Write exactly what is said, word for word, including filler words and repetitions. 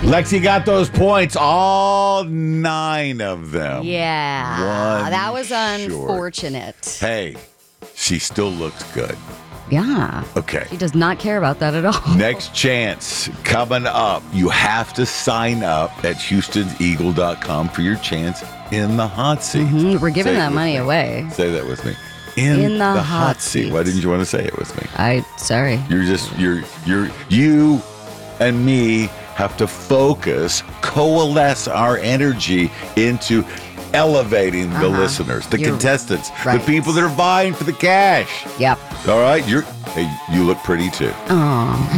Lexi got those points, all nine of them. Yeah. One that was short. unfortunate. Hey, she still looks good. Yeah. Okay. She does not care about that at all. Next chance coming up. You have to sign up at Houstons Eagle dot com for your chance in the hot seat. Mm-hmm. We're giving Say that money me. away. Say that with me. In, In the the, hot hot seat. seat. Why didn't you want to say it with me? I, sorry. You're just, you're, you're, you and me have to focus, coalesce our energy into elevating the Uh-huh. listeners, the You're contestants, right. the people that are vying for the cash. Yep. All right? You're, hey, you look pretty too. Oh.